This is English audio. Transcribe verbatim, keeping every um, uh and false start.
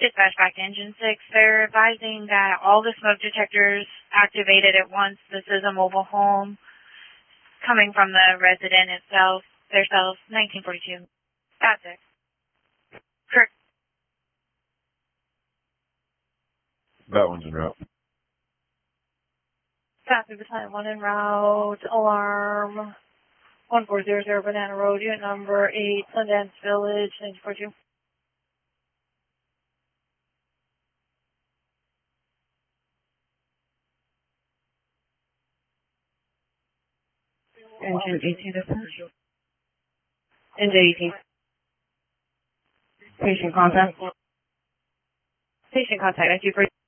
Dispatch back to Engine six. They're advising that all the smoke detectors activated at once. This is a mobile home coming from the resident itself, their cells, nineteen forty-two. That's it. Correct. That one's en route. Copy, battalion one en route. Alarm one four zero zero Banana Road, unit number eight, Sundance Village, nineteen forty-two. Engine eighteen dispatch. Engine eighteen. Patient contact. Patient contact, I two for